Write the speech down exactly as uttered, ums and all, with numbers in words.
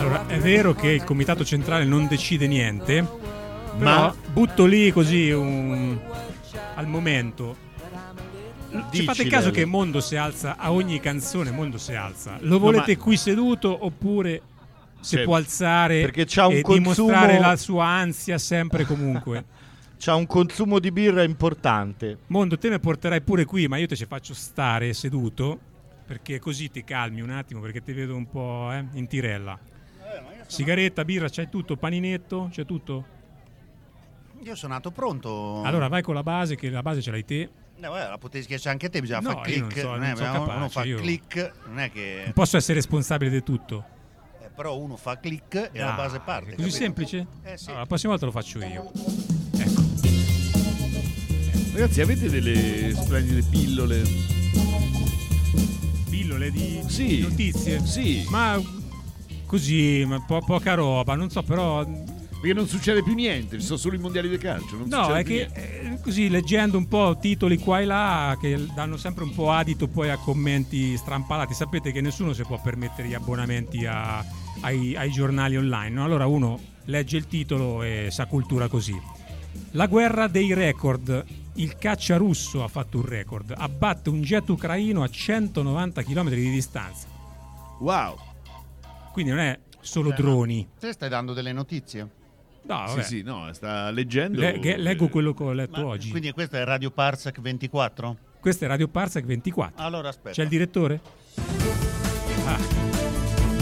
Allora, è vero che il comitato centrale non decide niente, ma però butto lì così un... al momento. Ci fate Dici, caso Lele. che Mondo si alza a ogni canzone, Mondo si alza. Lo volete ma- qui seduto oppure si Cioè, può alzare perché c'ha un e consumo- dimostrare la sua ansia sempre e comunque? C'ha un consumo di birra importante. Mondo, te ne porterai pure qui, ma io te ci faccio stare seduto perché così ti calmi un attimo, perché ti vedo un po' eh, in tirella. Sigaretta, birra, c'hai tutto, paninetto, c'è tutto? Io sono nato pronto. Allora vai con la base, che la base ce l'hai te. No, vabbè, la potevi schiacciare anche te, bisogna No, fare io non click. so- non non è, so uno capace, fa io- click, non è che. Non posso essere responsabile di tutto. eh, però uno fa click e la Ah, base parte. è così capito? semplice? Eh sì. Allora, la prossima volta lo faccio io. Ecco. Ragazzi, avete delle splendide pillole? Pillole di, Sì. di notizie? Sì. Ma così, ma po- poca roba, non so, però. Perché non succede più niente, ci sono solo i mondiali di calcio. Non No, succede è più che niente. eh, così leggendo un po' titoli qua e là che danno sempre un po' adito poi a commenti strampalati. Sapete che nessuno si può permettere gli abbonamenti a- ai, ai giornali online, no? Allora uno legge il titolo e sa cultura così. La guerra dei record. Il caccia russo ha fatto un record. Abbatte un jet ucraino a centonovanta chilometri di distanza. Wow. Quindi non è solo Eh, droni. Te stai dando delle notizie? No, Sì, vabbè. sì, no, sta leggendo. Le- che- leggo quello che ho letto Ma- oggi. Quindi questo è Radio Parsec ventiquattro? Questo è Radio Parsec ventiquattro. Allora aspetta. C'è il direttore? Ah.